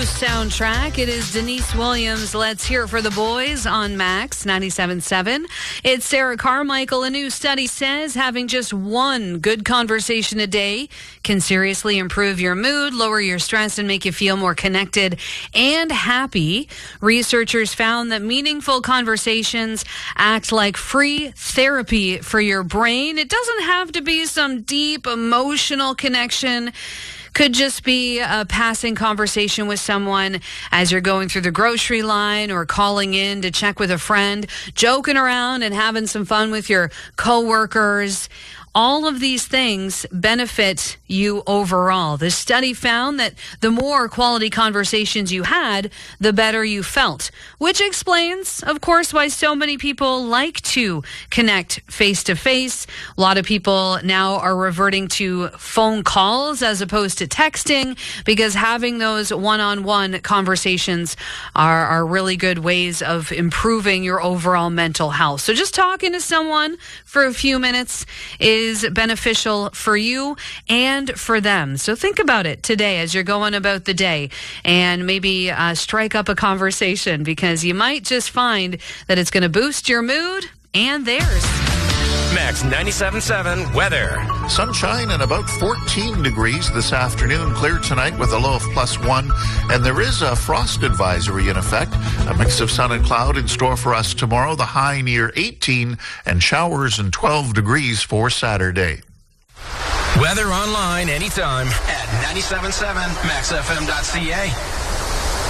Soundtrack. It is Denise Williams. Let's hear it for the boys on Max 97.7. It's Sarah Carmichael. A new study says having just one good conversation a day can seriously improve your mood, lower your stress, and make you feel more connected and happy. Researchers found that meaningful conversations act like free therapy for your brain. It doesn't have to be some deep emotional connection. Could just be a passing conversation with someone as you're going through the grocery line or calling in to check with a friend, joking around and having some fun with your coworkers. All of these things benefit you overall. This study found that the more quality conversations you had, the better you felt, which explains, of course, why so many people like to connect face-to-face. A lot of people now are reverting to phone calls as opposed to texting because having those one-on-one conversations are really good ways of improving your overall mental health. So just talking to someone for a few minutes is beneficial for you and for them. So think about it today as you're going about the day and maybe strike up a conversation because you might just find that it's going to boost your mood and theirs. Max 97.7 weather. Sunshine and about 14 degrees this afternoon. Clear tonight with a low of +1. And there is a frost advisory in effect. A mix of sun and cloud in store for us tomorrow. The high near 18 and showers and 12 degrees for Saturday. Weather online anytime at 97.7maxfm.ca.